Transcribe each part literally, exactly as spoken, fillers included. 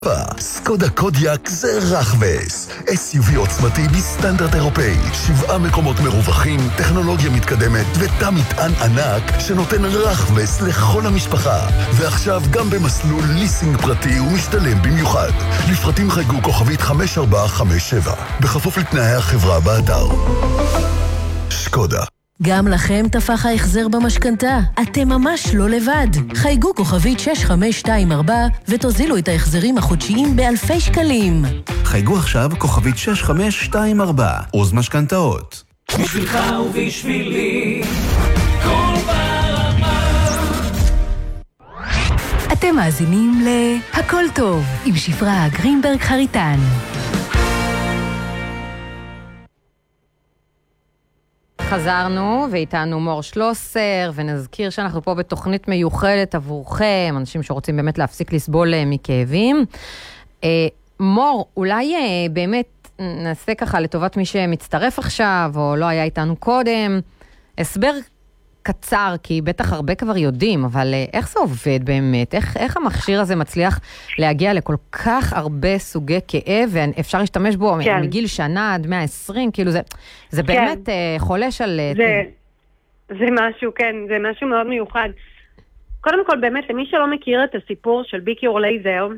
סקודה קודיאק זה רכבס, אס יו וי עוצמתי בסטנדרט אירופאי, שבעה מקומות מרווחים, טכנולוגיה מתקדמת ותא מטען ענק שנותן רכבס לכל המשפחה, ועכשיו גם במסלול ליסינג פרטי ומשתלם במיוחד. לפרטים חייגו כוכבית חמש ארבע חמש שבע, בכפוף לתנאי החברה באתר. שקודה. גם לכם תפח ההחזר במשכנתה. אתם ממש לא לבד. חייגו כוכבית שש חמש שתיים ארבע ותוזילו את ההחזרים החודשיים באלפי שקלים. חייגו עכשיו כוכבית שש חמש שתיים ארבע. עוז משכנתאות. בשבילך ובשבילי כל ברמה. אתם מאזינים להכל טוב עם שפרה גרינברג חריטן. חזרנו, ואיתנו מור שלוסר, ונזכיר שאנחנו פה בתוכנית מיוחדת עבורכם, אנשים שרוצים באמת להפסיק לסבול מכאבים. מור, אולי באמת נעשה ככה לטובת מי שמצטרף עכשיו, או לא היה איתנו קודם, הסבר קצר, כי בטח הרבה כבר יודעים, אבל איך זה עובד באמת? איך, איך המכשיר הזה מצליח להגיע לכל כך הרבה סוגי כאב, ואפשר להשתמש בו כן. מגיל שנה עד מאה ועשרים, כאילו זה, זה כן. באמת uh, חולש על... זה, זה משהו, כן, זה משהו מאוד מיוחד. קודם כל, באמת, למי שלא מכיר את הסיפור של Be Cure Laser,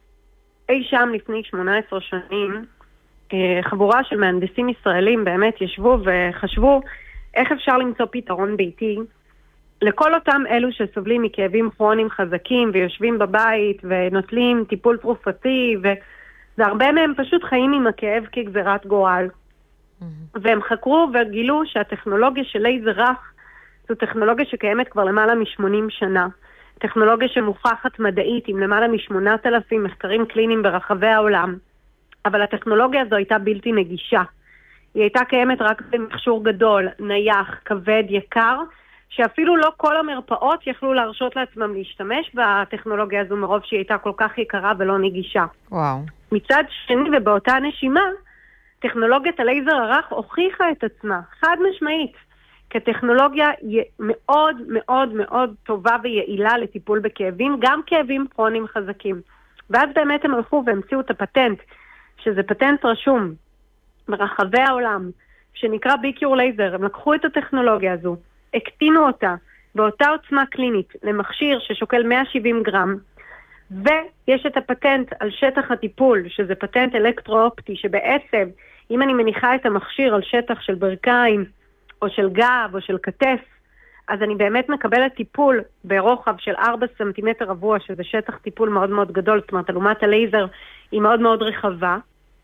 אי שם לפני שמונה עשרה שנים, חבורה של מהנדסים ישראלים באמת ישבו וחשבו איך אפשר למצוא פתרון ביתי לכל אותם אלו שסובלים מכאבים כרוניים חזקים ויושבים בבית ונוטלים טיפול תרופתי, וזה הרבה מהם פשוט חיים עם הכאב כגזירת גורל. Mm-hmm. והם חקרו וגילו שהטכנולוגיה של לייזר רך זו טכנולוגיה שקיימת כבר למעלה מ-שמונים שנה. טכנולוגיה שמוכחת מדעית עם למעלה מ-שמונת אלפים מחקרים קליניים ברחבי העולם. אבל הטכנולוגיה הזו הייתה בלתי נגישה. היא הייתה קיימת רק במכשור גדול, נייח, כבד, יקר, שאפילו לא כל המרפאות יכלו להרשות לעצמם להשתמש בטכנולוגיה הזו מרוב שהיא הייתה כל כך יקרה ולא נגישה. וואו. מצד שני ובאותה נשימה, טכנולוגיית הלייזר הרך הוכיחה את עצמה, חד משמעית, כטכנולוגיה מאוד מאוד מאוד טובה ויעילה לטיפול בכאבים, גם כאבים כרוניים חזקים. ואז באמת הם הלכו והמציאו את הפטנט, שזה פטנט רשום ברחבי העולם, שנקרא Be Cure Laser. הם לקחו את הטכנולוגיה הזו, הקטינו אותה באותה עוצמה קלינית למכשיר ששוקל מאה ושבעים גרם, ויש את הפטנט על שטח הטיפול, שזה פטנט אלקטרו-אופטי, שבעצם אם אני מניחה את המכשיר על שטח של ברכיים, או של גב, או של כתף, אז אני באמת מקבלת טיפול ברוחב של ארבעה סנטימטר רבוע, שזה שטח טיפול מאוד מאוד גדול, זאת אומרת, אלומת הלייזר היא מאוד מאוד רחבה,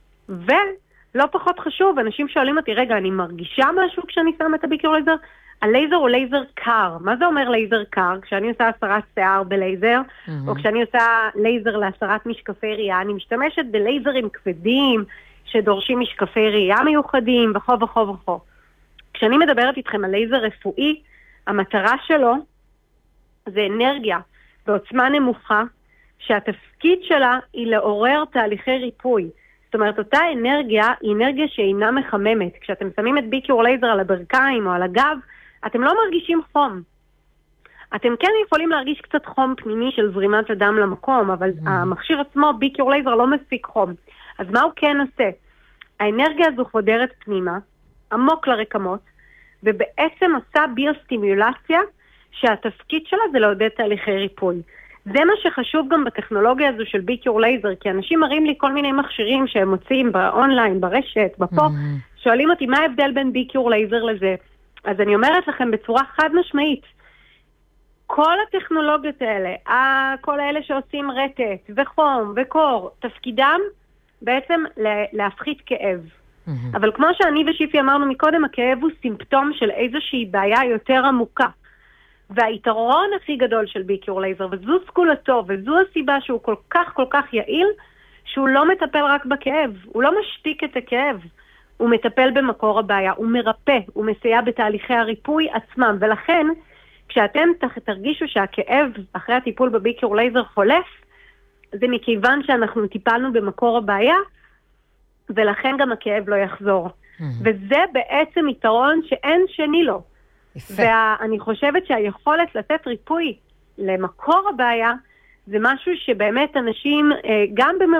ולא פחות חשוב, אנשים שואלים אותי, רגע, אני מרגישה משהו כשאני שם את הביקור לייזר? הלייזר הוא לייזר קר. מה זה אומר לייזר קר? כשאני עושה הסרת שיער בלייזר, mm-hmm. או כשאני עושה לייזר להסרת משקפי ראייה, אני משתמשת בלייזרים כבדים, שדורשים משקפי ראייה מיוחדים, וכו וכו וכו. כשאני מדברת איתכם על לייזר רפואי, המטרה שלו זה אנרגיה בעוצמה נמוכה, שהתפקיד שלה היא לעורר תהליכי ריפוי. זאת אומרת, אותה אנרגיה היא אנרגיה שאינה מחממת. כשאתם שמים את Be Cure Laser על הברכיים או על הגב, אתם לא מרגישים חום. אתם כן יכולים להרגיש קצת חום פנימי של זרימת הדם למקום, אבל mm. המכשיר עצמו, Be Cure Laser, לא מפיק חום. אז מה הוא כן עושה? האנרגיה הזו חודרת פנימה, עמוק לרקמות, ובעצם עושה ביוסטימולציה, שהתפקיד שלה זה לעודד תהליכי ריפוי. זה מה שחשוב גם בטכנולוגיה הזו של Be Cure Laser, כי אנשים מראים לי כל מיני מכשירים שהם מוצאים באונליין, ברשת, בפה, mm-hmm. שואלים אותי מה ההבדל בין Be Cure Laser לזה. אז אני אומרת לכם בצורה חד משמעית, כל הטכנולוגיות האלה, כל האלה שעושים רטט וחום וקור, תפקידם בעצם להפחית כאב. Mm-hmm. אבל כמו שאני ושיפי אמרנו מקודם, הכאב הוא סימפטום של איזושהי בעיה יותר עמוקה. והיתרון הכי גדול של Be Cure Laser, וזו סגולתו, וזו הסיבה שהוא כל כך כל כך יעיל, שהוא לא מטפל רק בכאב, הוא לא משתיק את הכאב, הוא מטפל במקור הבעיה, הוא מרפא, הוא מסייע בתהליכי הריפוי עצמם, ולכן כשאתם תרגישו שהכאב אחרי הטיפול ב-Be Cure Laser חולף, זה מכיוון שאנחנו טיפלנו במקור הבעיה, ולכן גם הכאב לא יחזור. Mm-hmm. וזה בעצם יתרון שאין שני לו. ואני חושבת שהיכולת לתת ריפוי למקור הבעיה, זה משהו שבאמת אנשים, גם